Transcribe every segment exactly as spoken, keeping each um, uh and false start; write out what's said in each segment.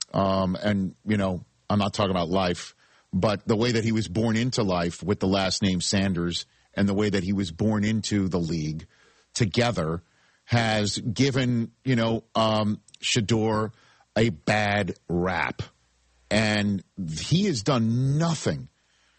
Um, and, you know, I'm not talking about life, but the way that he was born into life with the last name Sanders and the way that he was born into the league together has given, you know, um, Shedeur a bad rap. And he has done nothing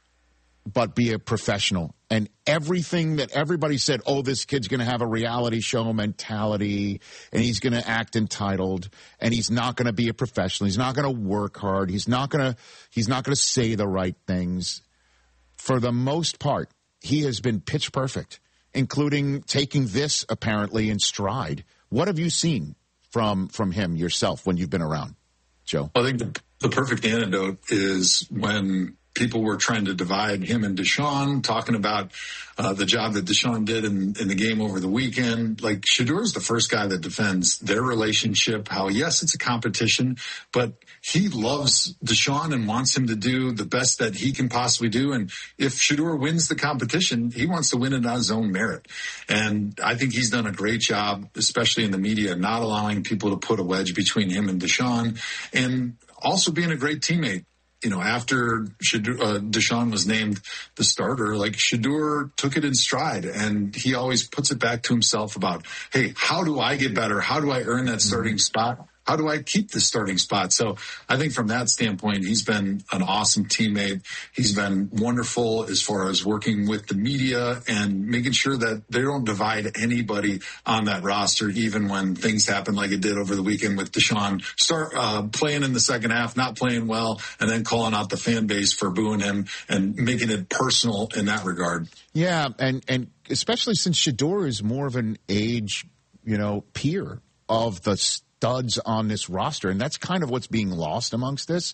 but be a professional. And everything that everybody said, oh, this kid's going to have a reality show mentality, and he's going to act entitled, and he's not going to be a professional. He's not going to work hard. He's not going to he's not going to say the right things. For the most part, he has been pitch perfect, including taking this apparently in stride. What have you seen from from him yourself when you've been around, Joe? I think the, the perfect antidote is when people were trying to divide him and Deshaun, talking about uh, the job that Deshaun did in, in the game over the weekend. Like, Shedeur is the first guy that defends their relationship, how, yes, it's a competition, but he loves Deshaun and wants him to do the best that he can possibly do. And if Shedeur wins the competition, he wants to win it on his own merit. And I think he's done a great job, especially in the media, not allowing people to put a wedge between him and Deshaun, and also being a great teammate. You know, after Shedeur, uh, Deshaun was named the starter, like, Shedeur took it in stride, and he always puts it back to himself about, hey, how do I get better? How do I earn that starting spot? How do I keep the starting spot? So I think from that standpoint, he's been an awesome teammate. He's been wonderful as far as working with the media and making sure that they don't divide anybody on that roster, even when things happen like it did over the weekend with Deshaun start uh, playing in the second half, not playing well, and then calling out the fan base for booing him and making it personal in that regard. Yeah, and, and especially since Shedeur is more of an age, you know, peer of the studs on this roster. And that's kind of what's being lost amongst this,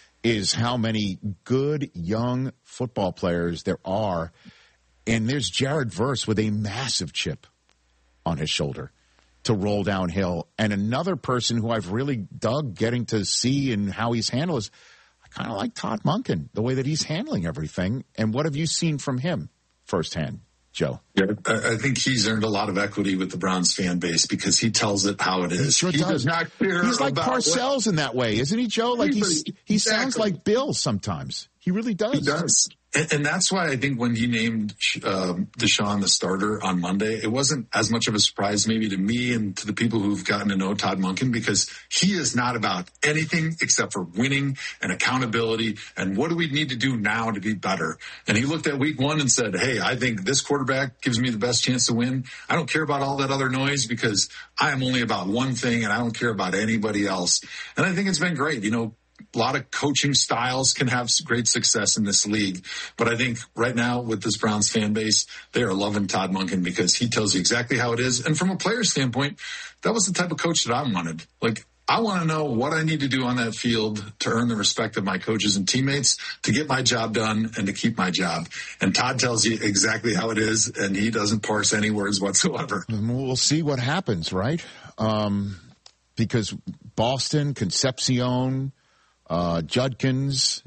is how many good young football players there are. And there's Jared Verse with a massive chip on his shoulder to roll downhill. And another person who I've really dug getting to see and how he's handled is, I kind of like Todd Monken, the way that he's handling everything. And what have you seen from him firsthand, Joe? Yeah, I think he's earned a lot of equity with the Browns fan base because he tells it how it is. He, sure he does. does not care. He's like Parcells what... in that way, isn't he, Joe? Like he's, he exactly. sounds like Bill sometimes. He really does. He does. And, and that's why I think when he named uh, Deshaun the starter on Monday, it wasn't as much of a surprise maybe to me and to the people who've gotten to know Todd Monken, because he is not about anything except for winning and accountability and what do we need to do now to be better. And he looked at week one and said, hey, I think this quarterback gives me the best chance to win. I don't care about all that other noise because I am only about one thing and I don't care about anybody else. And I think it's been great. You know, a lot of coaching styles can have great success in this league. But I think right now with this Browns fan base, they are loving Todd Monken because he tells you exactly how it is. And from a player standpoint, that was the type of coach that I wanted. Like, I want to know what I need to do on that field to earn the respect of my coaches and teammates, to get my job done and to keep my job. And Todd tells you exactly how it is, and he doesn't parse any words whatsoever. We'll see what happens, right? Um, because Boston, Concepcion, uh, Judkins,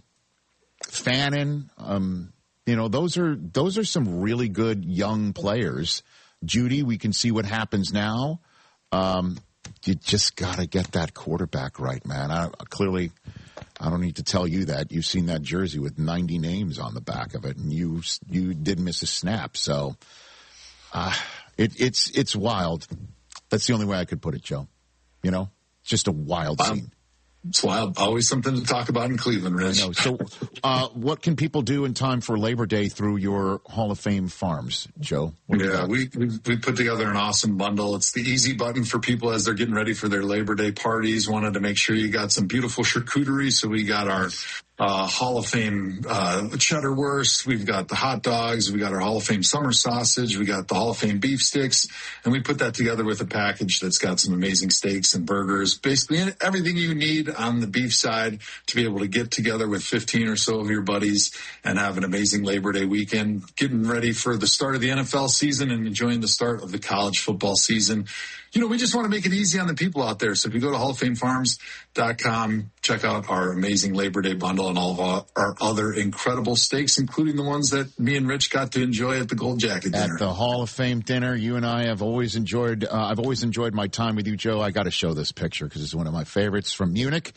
Fannin, um, you know, those are those are some really good young players. Judy, we can see what happens now. Um, you just got to get that quarterback right, man. I, clearly, I don't need to tell you that. You've seen that jersey with ninety names on the back of it, and you you did miss a snap. So uh, it, it's it's wild. That's the only way I could put it, Joe. You know, just a wild wow. scene. It's wild. Always something to talk about in Cleveland, Rich. I know. So uh, what can people do in time for Labor Day through your Hall of Fame farms, Joe? Yeah, we, we we put together an awesome bundle. It's the easy button for people as they're getting ready for their Labor Day parties. Wanted to make sure you got some beautiful charcuterie. So we got our uh, Hall of Fame uh, cheddar wurst. We've got the hot dogs. We got our Hall of Fame summer sausage. We got the Hall of Fame beef sticks. And we put that together with a package that's got some amazing steaks and burgers. Basically everything you need on the beef side to be able to get together with fifteen or so of your buddies and have an amazing Labor Day weekend, getting ready for the start of the N F L season and enjoying the start of the college football season. You know, we just want to make it easy on the people out there. So if you go to hall of fame farms dot com, check out our amazing Labor Day bundle and all of our, our other incredible steaks, including the ones that me and Rich got to enjoy at the Gold Jacket dinner. At the Hall of Fame dinner, you and I have always enjoyed, uh, I've always enjoyed my time with you, Joe. I got to show this picture because it's one of my favorites from Munich.